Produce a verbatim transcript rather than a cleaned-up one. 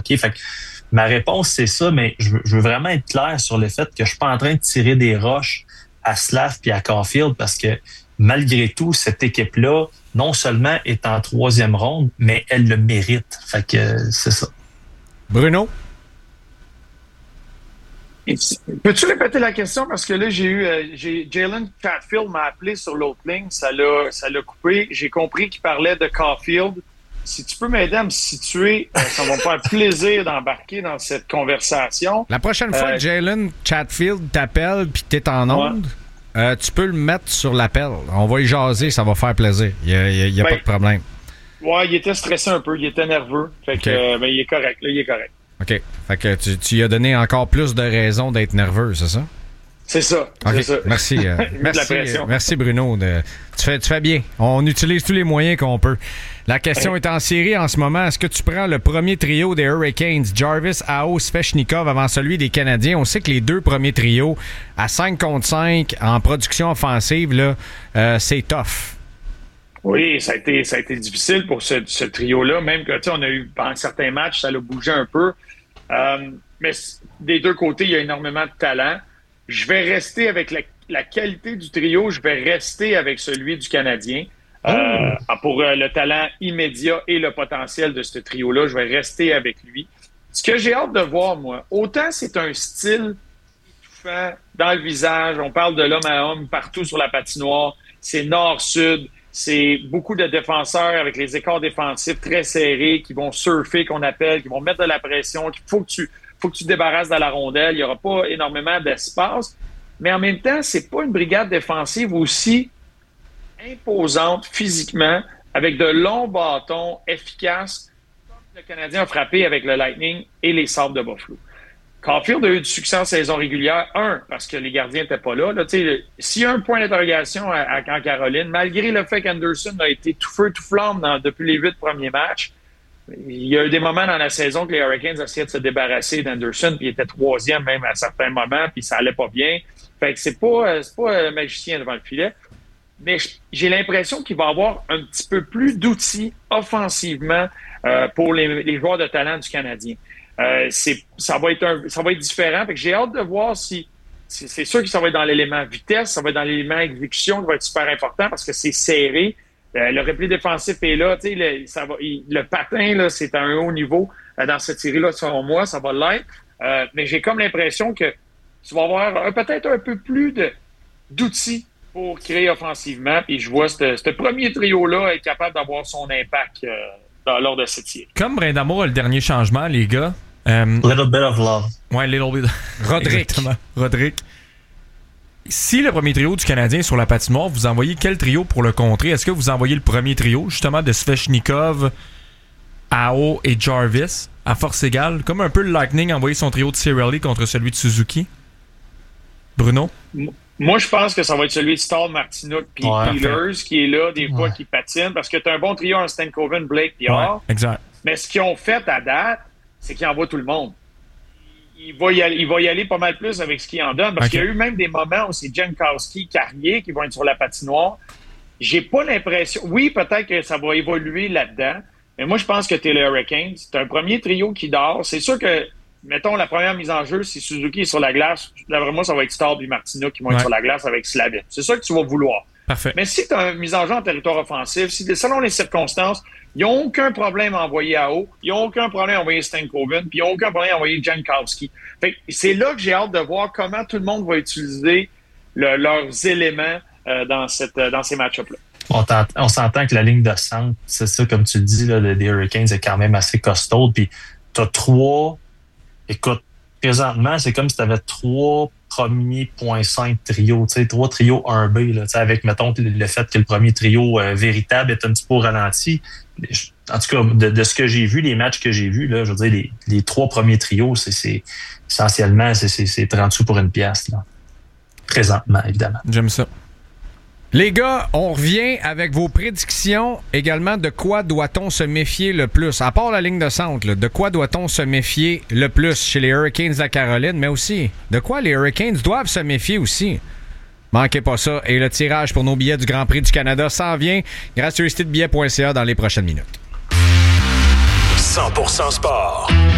manqué. Fait que ma réponse, c'est ça, mais je veux, je veux vraiment être clair sur le fait que je suis pas en train de tirer des roches à Slav puis à Caulfield parce que malgré tout, cette équipe-là, non seulement est en troisième ronde, mais elle le mérite. Fait que euh, c'est ça. Bruno? Peux-tu répéter la question? Parce que là, j'ai eu euh, j'ai, Jalen Chatfield m'a appelé sur l'autre ligne. Ça l'a, ça l'a coupé. J'ai compris qu'il parlait de Caulfield. Si tu peux m'aider à me situer, euh, ça va me faire plaisir d'embarquer dans cette conversation. La prochaine fois euh, que Jalen Chatfield t'appelle puis t'es en onde, ouais. euh, tu peux le mettre sur l'appel. On va y jaser, ça va faire plaisir. Il n'y a, y a, y a ben, pas de problème. Ouais, il était stressé un peu. Il était nerveux. Fait que, okay. euh, ben, il est correct. Là, il est correct. OK. Fait que tu, tu lui as donné encore plus de raisons d'être nerveux, c'est ça? C'est ça. Okay. C'est ça. Merci. Euh, merci, euh, merci, Bruno. De, tu, fais, tu fais bien. On utilise tous les moyens qu'on peut. La question est en série en ce moment. Est-ce que tu prends le premier trio des Hurricanes, Jarvis, Aho, Svechnikov, avant celui des Canadiens? On sait que les deux premiers trios, à cinq contre cinq, en production offensive, là, euh, c'est tough. Oui, ça a été, ça a été difficile pour ce, ce trio-là. Même que, tu sais, on a eu, pendant certains matchs, ça l'a bougé un peu. Euh, mais des deux côtés, il y a énormément de talent. Je vais rester avec la, la qualité du trio. Je vais rester avec celui du Canadien. Euh, oh. Pour euh, le talent immédiat et le potentiel de ce trio-là, je vais rester avec lui. Ce que j'ai hâte de voir, moi, autant c'est un style étouffant dans le visage, on parle de l'homme à homme partout sur la patinoire, c'est nord-sud, c'est beaucoup de défenseurs avec les écarts défensifs très serrés qui vont surfer, qu'on appelle, qui vont mettre de la pression, qu'il faut que tu, faut que tu te débarrasses de la rondelle, il n'y aura pas énormément d'espace, mais en même temps, c'est pas une brigade défensive aussi imposante physiquement, avec de longs bâtons efficaces, comme le Canadien a frappé avec le Lightning et les Sabres de Buffalo. Caulfield a eu du succès en saison régulière. Un, parce que les gardiens n'étaient pas là. là S'il y a un point d'interrogation à, à, en Caroline, malgré le fait qu'Anderson a été tout feu, tout flamme dans, depuis les huit premiers matchs, il y a eu des moments dans la saison que les Hurricanes essayaient de se débarrasser d'Anderson, puis il était troisième même à certains moments, puis ça allait pas bien. Fait que c'est pas, c'est pas un magicien devant le filet. Mais j'ai l'impression qu'il va avoir un petit peu plus d'outils offensivement euh, pour les, les joueurs de talent du Canadien. Euh, c'est, ça va être un, ça va être différent. Fait que j'ai hâte de voir si, si c'est sûr que ça va être dans l'élément vitesse, ça va être dans l'élément exécution qui va être super important parce que c'est serré. Euh, le repli défensif est là. Tu sais, le, ça va, il, le patin là, c'est à un haut niveau euh, dans cette série-là. Selon moi, ça va l'être. Euh, mais j'ai comme l'impression que tu vas avoir un, peut-être un peu plus de d'outils pour créer offensivement. Et je vois ce, ce premier trio-là être capable d'avoir son impact euh, dans, lors de cette série. Comme Brindamour a le dernier changement, les gars. Euh, little bit of love. Ouais, little bit. Roderick. Exactement. Roderick. Si le premier trio du Canadien est sur la patinoire, vous envoyez quel trio pour le contrer? Est-ce que vous envoyez le premier trio, justement, de Svechnikov, Aho et Jarvis, à force égale? Comme un peu le Lightning a envoyé son trio de Cirelli contre celui de Suzuki. Bruno? Moi, je pense que ça va être celui de Stahl, Martinook puis ouais, Peelers qui est là, des fois, ouais. qui patine, parce que tu as un bon trio en Stankoven, Blake et Hall. Ouais, exact. Mais ce qu'ils ont fait à date, c'est qu'ils envoient tout le monde. Il va, y aller, il va y aller pas mal plus avec ce qu'il en donne, parce okay. qu'il y a eu même des moments où c'est Jankowski, Carrier qui vont être sur la patinoire. J'ai pas l'impression... Oui, peut-être que ça va évoluer là-dedans, mais moi, je pense que t'es les Hurricanes. C'est un premier trio qui dort. C'est sûr que, mettons, la première mise en jeu, si Suzuki est sur la glace, d'après moi, ça va être Stahl et Martinook qui vont ouais. être sur la glace avec Slavin. C'est ça que tu vas vouloir. Parfait. Mais si tu as une mise en jeu en territoire offensif, si selon les circonstances, ils n'ont aucun problème à envoyer Aho, ils n'ont aucun problème à envoyer Stankoven, puis ils n'ont aucun problème à envoyer Jankowski. Fait que c'est là que j'ai hâte de voir comment tout le monde va utiliser le, leurs éléments euh, dans, cette, euh, dans ces match-ups-là. On, on s'entend que la ligne de centre, c'est ça, comme tu le dis, là, des Hurricanes est quand même assez costaud. Puis tu as trois... Écoute, présentement, c'est comme si tu avais trois premiers point cinq trios, tu sais, trois trios un B, là, avec, mettons, le fait que le premier trio euh, véritable est un petit peu au ralenti. En tout cas, de, de ce que j'ai vu, les matchs que j'ai vus, là, je veux dire, les, les trois premiers trios, c'est, c'est essentiellement, c'est, c'est, c'est trente sous pour une pièce, là. Présentement, évidemment. J'aime ça. Les gars, on revient avec vos prédictions également de quoi doit-on se méfier le plus? À part la ligne de centre, là, de quoi doit-on se méfier le plus chez les Hurricanes de la Caroline, mais aussi de quoi les Hurricanes doivent se méfier aussi? Manquez pas ça. Et le tirage pour nos billets du Grand Prix du Canada s'en vient grâce à stitebillets point c a dans les prochaines minutes. cent pour cent sport.